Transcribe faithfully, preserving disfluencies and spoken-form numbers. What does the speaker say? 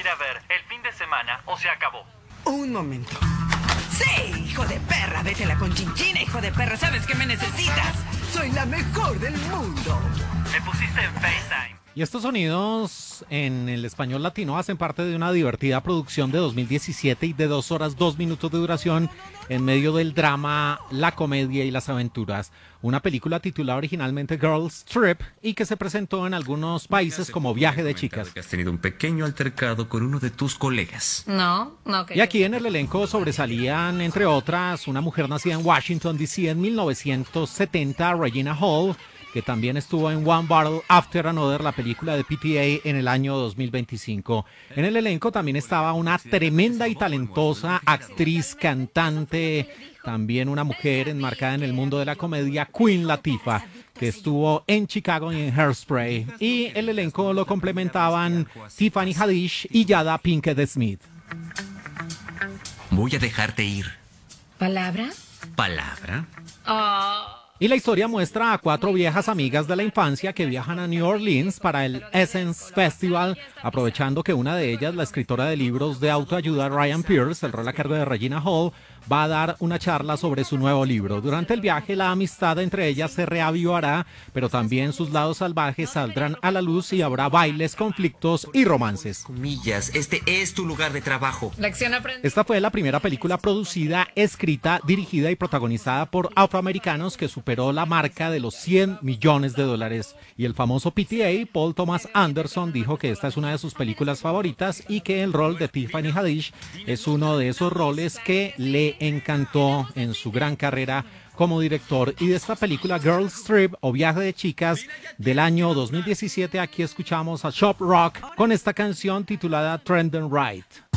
ir a ver el fin de semana o se acabó. Un momento. ¡Sí, hijo de perra! Vete a la conchinchina, hijo de perra. ¿Sabes que me necesitas? Soy la mejor del mundo. Me pusiste en FaceTime. Y estos sonidos en el español latino hacen parte de una divertida producción de dos mil diecisiete y de dos horas dos minutos de duración en medio del drama, la comedia y las aventuras. Una película titulada originalmente Girls Trip y que se presentó en algunos países como Viaje de Chicas. Que has tenido un pequeño altercado con uno de tus colegas. No, no. Que Y aquí en el elenco sobresalían, entre otras, una mujer nacida en Washington, D C en mil novecientos setenta, Regina Hall, que también estuvo en One Battle After Another, la película de P T A, en el año dos mil veinticinco. En el elenco también estaba una tremenda y talentosa actriz, cantante, también una mujer enmarcada en el mundo de la comedia, Queen Latifah, que estuvo en Chicago y en Hairspray. Y el elenco lo complementaban Tiffany Haddish y Jada Pinkett Smith. Voy a dejarte ir. ¿Palabra? ¿Palabra? Oh. Y la historia muestra a cuatro viejas amigas de la infancia que viajan a New Orleans para el Essence Festival, aprovechando que una de ellas, la escritora de libros de autoayuda Ryan Pierce, el rol a cargo de Regina Hall, va a dar una charla sobre su nuevo libro. Durante el viaje, la amistad entre ellas se reavivará, pero también sus lados salvajes saldrán a la luz y habrá bailes, conflictos y romances. Comillas, este es tu lugar de trabajo. Lección aprendida. Esta fue la primera película producida, escrita, dirigida y protagonizada por afroamericanos que superó la marca de los cien millones de dólares. Y el famoso P T A, Paul Thomas Anderson, dijo que esta es una de sus películas favoritas y que el rol de Tiffany Haddish es uno de esos roles que le encantó en su gran carrera como director. Y de esta película Girls Trip o Viaje de Chicas del año dos mil diecisiete, aquí escuchamos a Chop Rock con esta canción titulada Trend and Right.